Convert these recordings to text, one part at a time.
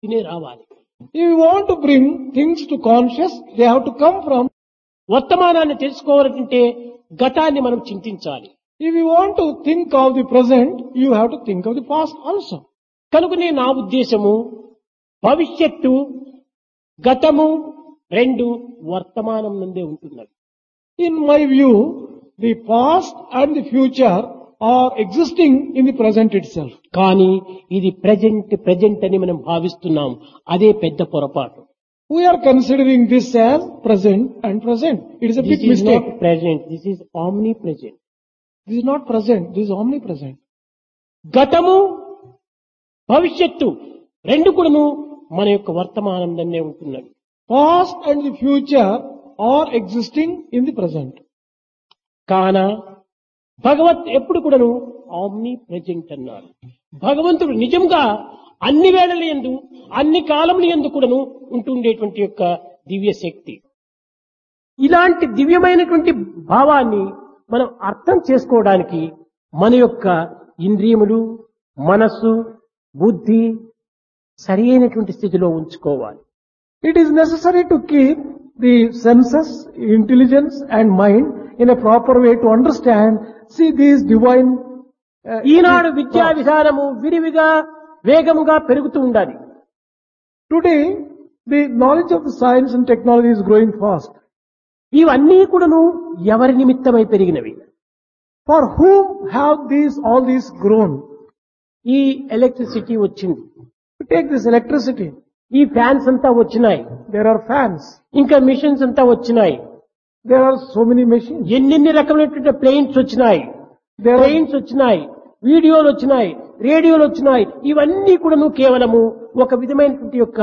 తినే రావాలి. If you want to bring things to conscious, they have to come from. వర్తమానాన్ని తెలుసుకోవాలంటే గతాన్ని మనం చింతించాలి. If you want to think of the present, you have to think of the past also. కనుకనే నా ఉద్దేశము భవిష్యత్తు గతము రెండు వర్తమానం నుండే ఉంటున్నది. In my view, the past and the future are existing in the present itself. కానీ ఇది ప్రెజెంట్ అని మనం భావిస్తున్నాం. అదే పెద్ద పొరపాటు. We are considering this as present and present. It is a big mistake. Present, this is omni present. This is not present, this is omnipresent. గతము భవిష్యత్తు రెండు కూడాను మన యొక్క వర్తమానంలోనే ఉంటున్నవి. Past and the future are existing in the present. కాన భగవత్ ఎప్పుడు కూడాను omni present అన్నారు. భగవంతుడు నిజంగా అన్ని వేళల యందు అన్ని కాలముల యందు కూడాను ఉంటుండేటువంటి యొక్క దివ్య శక్తి. ఇలాంటి దివ్యమైనటువంటి భావాన్ని మనం అర్థం చేసుకోవడానికి మన యొక్క ఇంద్రియములు, మనస్సు, బుద్ధి సరి అయినటువంటి స్థితిలో ఉంచుకోవాలి. It is necessary to keep the senses, intelligence and mind in a proper way to understand, see these divine. ఈనాడు విద్యా విధానము విరివిగా వేగముగా పెరుగుతూ ఉండాలి. Today, the knowledge of the science and technology is growing fast. ఇవన్నీ కూడాను ఎవరి నిమిత్తమై పెరిగినవి? For whom have all these grown? ఈ ఎలక్ట్రిసిటీ వచ్చింది, Take this electricity. ఈ ఫ్యాన్స్ అంతా వచ్చినాయి, There are fans. ఇంకా మిషన్స్ అంతా వచ్చినాయి, There are so many machines. ఎన్నెన్ని రకమైనటువంటి ప్లేన్స్ వచ్చినాయి, There are, ట్రైన్స్ వచ్చినాయి, వీడియోలు వచ్చినాయి, రేడియోలు వచ్చినాయి. ఇవన్నీ కూడాను కేవలము ఒక విధమైనటువంటి యొక్క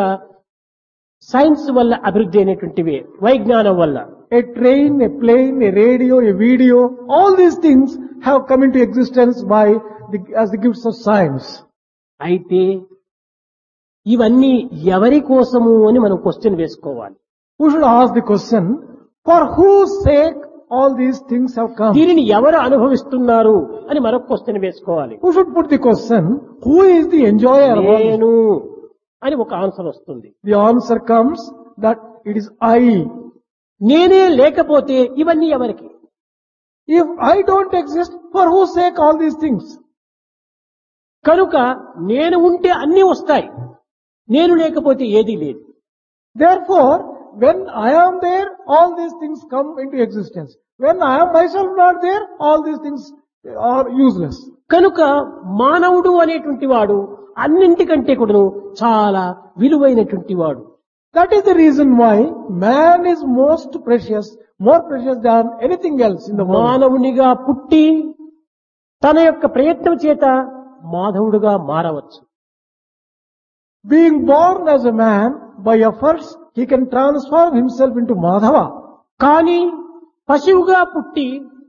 సైన్స్ వల్ల అభివృద్ధి అయినటువంటివే, వైజ్ఞానం వల్ల. a train, a plane, a radio, a video, all these things have come into existence as the gifts of science. అయితే ఇవన్నీ ఎవరి కోసము అని మనం క్వశ్చన్ వేసుకోవాలి. We should ask the question, for whose sake all these things have come? దీనిని ఎవరు అనుభవిస్తున్నారు అని మరొక క్వశ్చన్ వేసుకోవాలి. Who should put the question, who is the enjoyer of all this? నేను అని ఒక ఆన్సర్ వస్తుంది. The answer comes that it is I. నేనే లేకపోతే ఇవన్నీ ఎవరికి? If I don't exist, for whose sake all these things? కనుక నేను ఉంటే అన్నీ వస్తాయి, నేను లేకపోతే ఏదీ లేదు. Therefore, when I am there, all these things come into existence. When I am myself not there, all these things are useless. కనుక మానవుడు అనేటువంటి వాడు అన్నింటికంటే కూడా చాలా విలువైనటువంటి వాడు. That is the reason why man is most precious, more precious than anything else in the world. మానవునిగా పుట్టి తన యొక్క ప్రయత్నం చేత మాధవుడుగా మారవచ్చు. Being born as a man, by efforts, he can transform himself into Madhava. కానీ పశువుగా పుట్టి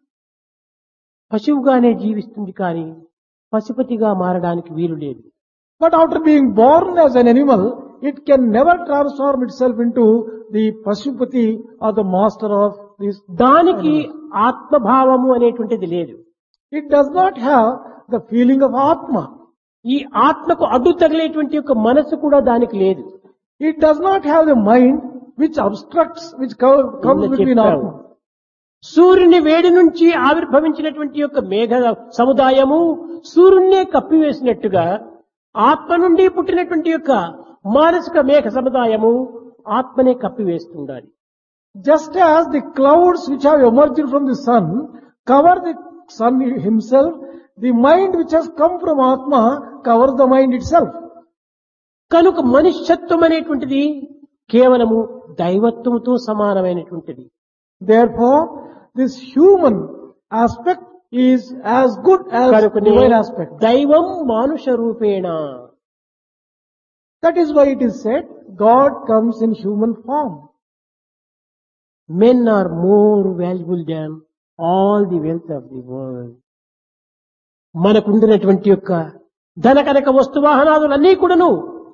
పశువుగానే జీవిస్తుంది, కానీ పశుపతిగా మారడానికి వీలు లేదు. But after being born as an animal, it can never transform itself into the Pashupati or the master of this. దానికి ఆత్మభావము అనేటువంటిది లేదు. It does not have the feeling of Atma. ఈ ఆత్మకు అడ్డు తగిలేటువంటి యొక్క మనసు కూడా దానికి లేదు. It does not have the mind which obstructs, which comes between Atma. సూర్యుని వేడి నుంచి ఆవిర్భవించినటువంటి యొక్క మేఘ సముదాయము సూర్యున్నే కప్పివేసినట్టుగా ఆత్మ నుండి పుట్టినటువంటి యొక్క మానసిక మేఘ సముదాయము ఆత్మనే కప్పివేస్తుండాలి. Just as the clouds which have emerged from the sun cover the sun himself, the mind which has come from Atma covers the mind itself. కనుక మనుష్యత్వం అనేటువంటిది కేవలము దైవత్వముతో సమానమైనటువంటిది. Therefore, this human aspect is as good as divine aspect. దైవం మానుష రూపేణ. That is why it is said, God comes in human form. Men are more valuable than all the wealth of the world. మనకుండినటువంటి యొక్క ధన కనక వస్తు వాహనాదులన్నీ కూడాను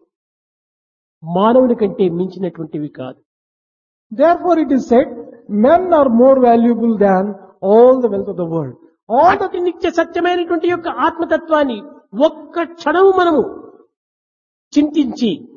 మానవుని కంటే మించినటువంటివి కాదు. Therefore it is said, men are more valuable than all the wealth of the world. అతి నిత్య సత్యమైనటువంటి యొక్క ఆత్మతత్వాన్ని ఒక్క క్షణము మనము చింతించి